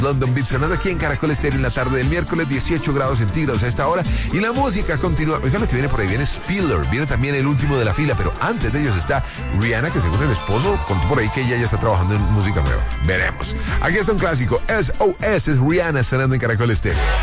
London Beat sonando aquí en Caracol Estéreo en la tarde del miércoles, 18 grados centígrados a esta hora. Y la música continúa. Oigan lo que viene por ahí, viene Spiller, viene también el último de la fila, pero antes de ellos está Rihanna, que según el esposo contó por ahí que ella ya está trabajando en música nueva. Veremos. Aquí está un clásico, SOS, es Rihanna sonando en Caracol Estéreo.